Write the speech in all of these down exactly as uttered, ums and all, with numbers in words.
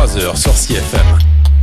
trois heures sur C F M.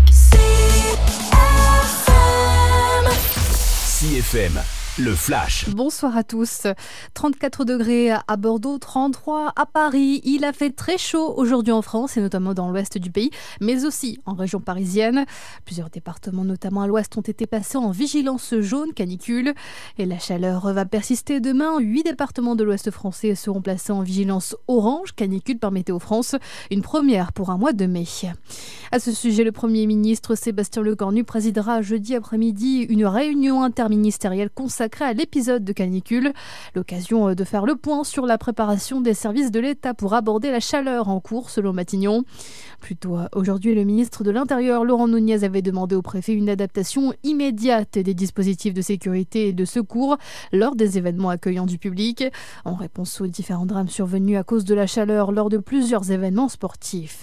C F M, le flash. Bonsoir à tous. trente-quatre degrés à Bordeaux, trente-trois à Paris. Il a fait très chaud aujourd'hui en France et notamment dans l'ouest du pays, mais aussi en région parisienne. Plusieurs départements, notamment à l'ouest, ont été passés en vigilance jaune canicule. Et la chaleur va persister demain. Huit départements de l'ouest français seront placés en vigilance orange canicule par Météo France. Une première pour un mois de mai. À ce sujet, le Premier ministre Sébastien Lecornu présidera jeudi après-midi une réunion interministérielle consacrée à l'épisode de canicule. L'occasion de faire le point sur la préparation des services de l'État pour aborder la chaleur en cours, selon Matignon. Plus tôt aujourd'hui, le ministre de l'Intérieur, Laurent Nunez, avait demandé au préfet une adaptation immédiate des dispositifs de sécurité et de secours lors des événements accueillant du public, en réponse aux différents drames survenus à cause de la chaleur lors de plusieurs événements sportifs.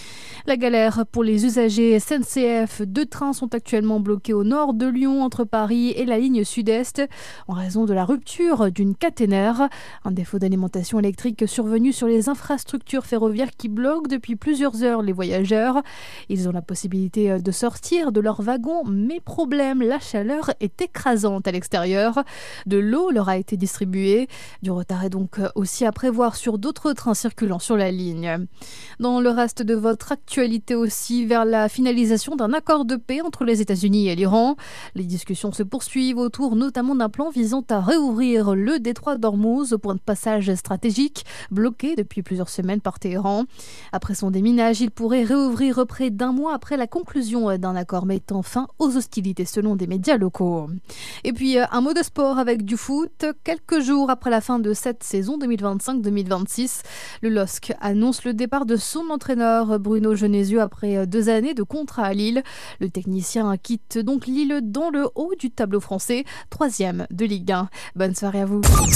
La galère pour les usagers S N C F. Deux trains sont actuellement bloqués au nord de Lyon, entre Paris et la ligne sud-est, en raison de la rupture d'une caténaire. Un défaut d'alimentation électrique survenu sur les infrastructures ferroviaires qui bloquent depuis plusieurs heures les voyageurs. Ils ont la possibilité de sortir de leur wagon, mais problème, la chaleur est écrasante à l'extérieur. De l'eau leur a été distribuée. Du retard est donc aussi à prévoir sur d'autres trains circulant sur la ligne. Dans le reste de votre actualité, Actualité aussi vers la finalisation d'un accord de paix entre les États-Unis et l'Iran. Les discussions se poursuivent autour notamment d'un plan visant à réouvrir le détroit d'Ormuz, point de passage stratégique bloqué depuis plusieurs semaines par Téhéran. Après son déminage, il pourrait réouvrir près d'un mois après la conclusion d'un accord mettant fin aux hostilités selon des médias locaux. Et puis un mot de sport avec du foot. Quelques jours après la fin de cette saison deux mille vingt-cinq deux mille vingt-six, le L O S C annonce le départ de son entraîneur Bruno Genesio après deux années de contrat à Lille. Le technicien quitte donc Lille dans le haut du tableau français, troisième de Ligue un. Bonne soirée à vous.